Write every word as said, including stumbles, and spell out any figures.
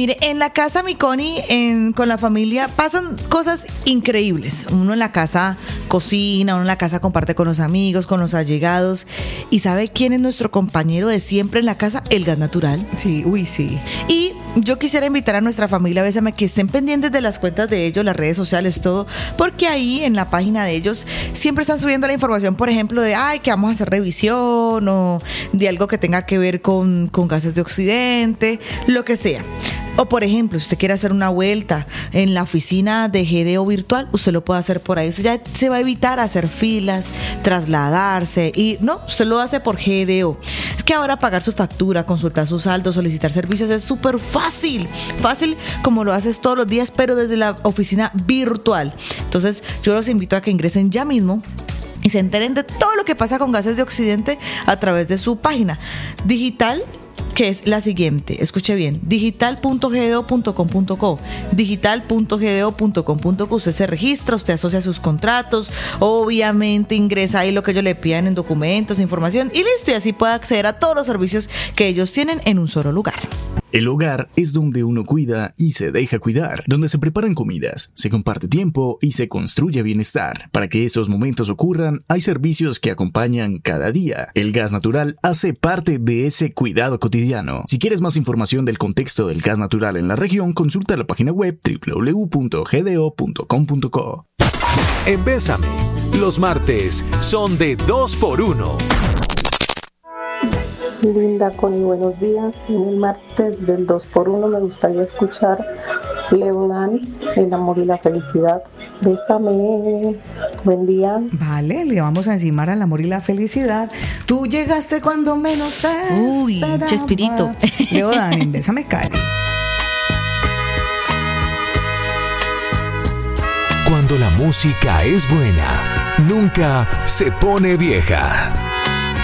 Mire, en la casa, mi Connie, en, con la familia, pasan cosas increíbles. Uno en la casa cocina, uno en la casa comparte con los amigos, con los allegados. ¿Y sabe quién es nuestro compañero de siempre en la casa? El gas natural. Sí, uy, sí. Y yo quisiera invitar a nuestra familia Bésame que estén pendientes de las cuentas de ellos, las redes sociales, todo, porque ahí en la página de ellos siempre están subiendo la información, por ejemplo, de ay, que vamos a hacer revisión o de algo que tenga que ver con, con gases de Occidente, lo que sea. O por ejemplo, si usted quiere hacer una vuelta en la oficina de G D O virtual, usted lo puede hacer por ahí. Usted ya se va a evitar hacer filas, trasladarse y no, usted lo hace por G D O. Es que ahora pagar su factura, consultar su saldo, solicitar servicios es súper fácil. Fácil como lo haces todos los días, pero desde la oficina virtual. Entonces, yo los invito a que ingresen ya mismo y se enteren de todo lo que pasa con gases de Occidente a través de su página digital, que es la siguiente, escuche bien, digital punto g d o punto com punto co, digital punto g d o punto com punto co. Usted se registra, usted asocia sus contratos, obviamente ingresa ahí lo que ellos le pidan en documentos, información y listo, y así puede acceder a todos los servicios que ellos tienen en un solo lugar. El hogar es donde uno cuida y se deja cuidar, donde se preparan comidas, se comparte tiempo y se construye bienestar. Para que esos momentos ocurran, hay servicios que acompañan cada día. El gas natural hace parte de ese cuidado cotidiano. Si quieres más información del contexto del gas natural en la región, consulta la página web doble u doble u doble u punto g d o punto com punto co. En Bésame, los martes son de dos por uno. Linda Connie, buenos días. En el martes del dos por uno me gustaría escuchar Leodán, El amor y la felicidad. Bésame. Buen día. Vale, le vamos a encimar al amor y la felicidad. Tú llegaste cuando menos te Uy, esperaba. Chespirito. Leodán, en Bésame cae. Cuando la música es buena, nunca se pone vieja.